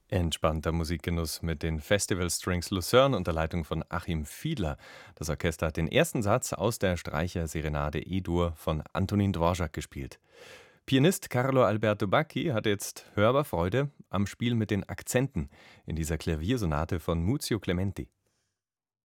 Entspannter Musikgenuss mit den Festival Strings Lucerne unter Leitung von Achim Fiedler. Das Orchester hat den ersten Satz aus der Streicherserenade E-Dur von Antonin Dvorak gespielt. Pianist Carlo Alberto Bacchi hatte jetzt hörbar Freude am Spiel mit den Akzenten in dieser Klaviersonate von Muzio Clementi.